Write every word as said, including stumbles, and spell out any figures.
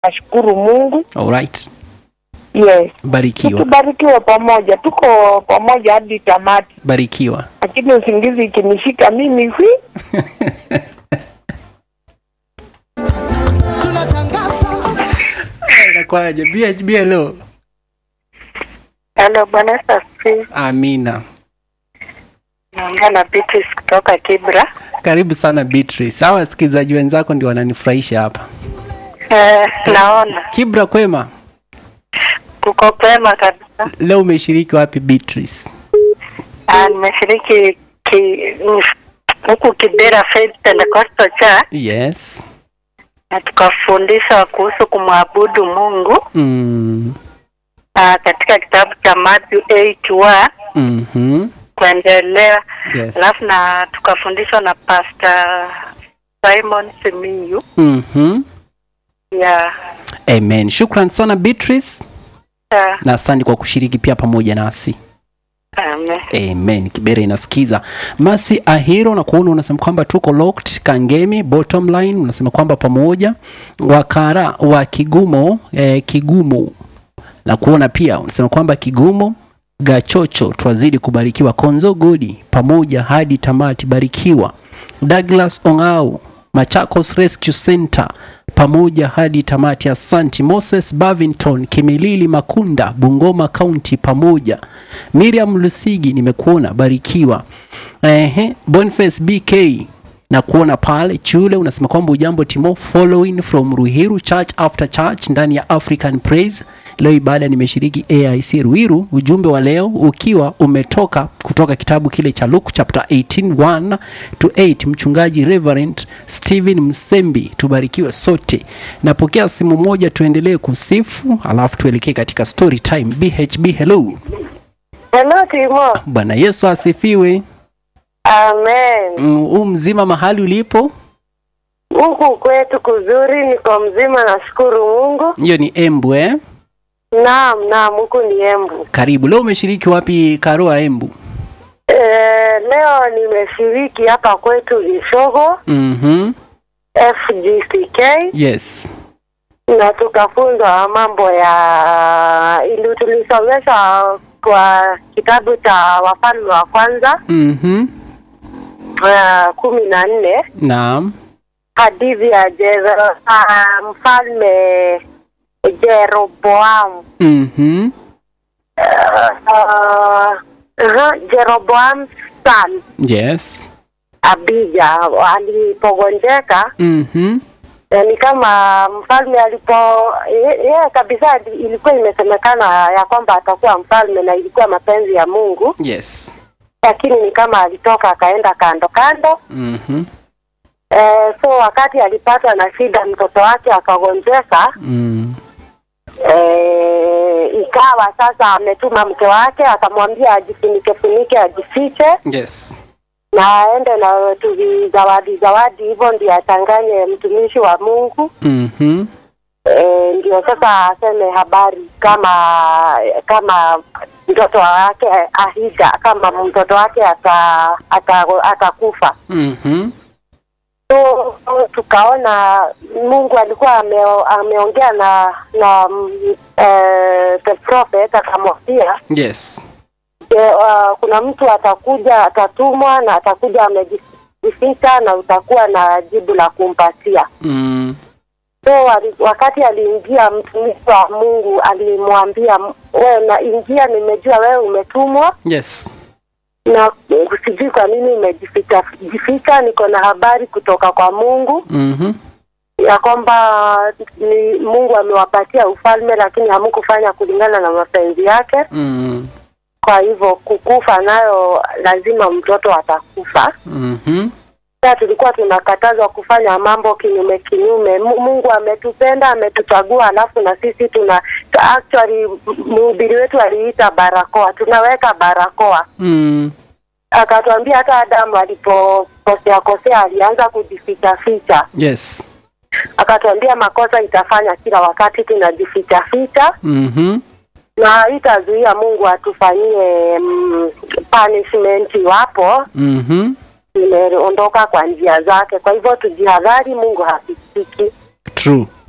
nashukuru Mungu. Alright. Yes. Barikiwa. Tubarikiwa pamoja. Tuko pamoja hadi tamati. Barikiwa. Lakini usingizi ikinishika mimi hui. Nakwaje? B H B hello. Hello bwana safi. Amina. Naongea na Beatrice kutoka Kibra. Karibu sana Beatrice. Hawa wasikilizaji wenzako ndio wananifurahisha hapa. Eh, naona. Kibra kwema? Kuko kwema kabisa. Leo umeshiriki wapi Beatrice? Ah, nimeshiriki ki huku Kibera Faith Pentecostal Church. Yes. Na tukafundishwa kuhusu kumwabudu Mungu. Mm. Ah, katika kitabu cha Matthew eight one. Mhm. Kuendelea. Yes. Alafu na tukafundishwa na Pastor Simon Simiyu. Mhm. Yeah. Amen. Shukran sana Beatrice. Yeah. Na asante kwa kushiriki pia pamoja nasi. Amen. Amen. Kibera inasikiza. Masi Ahiro na kuona unasema kwamba tuko locked. Kangemi bottom line unasema kwamba pamoja. Wakara wa Kigumo eh, Kigumo. Na kuona pia unasema kwamba Kigumo Gachocho twazidi kubarikiwa. Konzo Godi pamoja hadi tamati barikiwa. Douglas Ongao Machakos Rescue Center pamoja hadi tamati. Asante. Moses Bavington Kimilili Makunda Bungoma County pamoja. Miriam Lusigi nimekuona barikiwa. Ehe, Boniface B K na kuona pale Chule unasema kwamba ujambo Timo following from Ruiru Church after church ndani ya African Praise. Leo ibada nimeshiriki A I C Ruiru. Ujumbe wa leo ukiwa umetoka kutoka kitabu kile cha Luke chapter eighteen one to eight. Mchungaji Reverend Steven Msembi, tubarikiwe sote. Napokea simu moja tuendelee kusifu alafu tuelekee katika story time. B H B hello. Hello Timo. Bwana Yesu asifiwe. Amen. Mm, mzima mahali ulipo? Huku kwetu kuzuri, niko mzima nashukuru Mungu. Hiyo ni Embu eh? Naam, naam, huku ni Embu. Karibu. Leo umeshiriki wapi Karoa Embu? Eh, leo nimeshiriki hapa kwetu Lishogo. Mhm. F G C K. Yes. Na tukafunzwa mambo ya ili tulisomesha kwa kitabu cha Wafalme wa kwanza. Mhm. Uh, kumi na nne. Naam. Hadithi ya Jero, uh, mfalme Jeroboam. Mhm. Uh, uh, uh, Jeroboam son. Yes. Abija alipogonjeka. Mhm. E, ni kama mfalme alipo yeye ye, kabisa ilikuwa imesemekana ya kwamba atakuwa mfalme na ilikuwa mapenzi ya Mungu. Yes. Lakini ni kama alitoka akaenda kando kando. Mhm. Eh, so wakati alipata na shida mtoto wake akagonjeka. Mm. Eh, ikawa sasa ametuma mke wake akamwambia ajifunike funike ajifiche. Yes. Na aende na tuvi zawadi zawadi hivyo ndio atanganye mtumishi wa Mungu. Mhm. Eh, ndio sasa aseme habari kama kama mtoto wake ahija kama mtoto wake ata atakufa. Mhm. So tukaona Mungu alikuwa ame, ameongea na na eh, the prophet akamwambia. Yes. E, uh, kuna mtu atakuja atatumwa na atakuja amejificha na utakuwa na jibu la kumpatia. Mm. So wakati aliingia mtumishi wa Mungu alimwambia wewe na ingia, nimejua wewe umetumwa. Yes. Na sijui kwa nini umejificha jificha, niko na habari kutoka kwa Mungu. Mhm. Ya kwamba ni Mungu amewapatia ufalme lakini hamkufanya kulingana na mapenzi yake. Mm. Kwa hivyo kukufa nayo lazima mtoto atakufa. Mhm. Sasa tulikuwa tunakatazwa kufanya mambo kinyume kinyume. Mungu ametupenda, ametuchagua, alafu na sisi tuna actually mhubiri wetu aliita barakoa. Tunaweka barakoa. Mm. Akatuambia hata Adamu alipokosea kosea alianza kujificha ficha. Yes. Akatuambia makosa itafanya kila wakati tunajificha ficha. Mhm. Na itazuia Mungu atufanyie mm, punishment wapo. Mhm. Imeondoka kwa njia zake. Kwa hivyo tujihadhari, Mungu hafikiki. True.